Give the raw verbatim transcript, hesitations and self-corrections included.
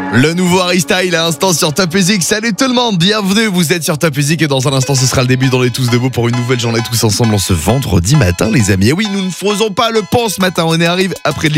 Le nouveau Harry Style à l'instant sur Top Music. Salut tout le monde, bienvenue, vous êtes sur Top Music et dans un instant ce sera le début dans les tous debout pour une nouvelle journée tous ensemble en ce vendredi matin les amis. Et oui, nous ne faisons pas le pont ce matin, on est arrivé après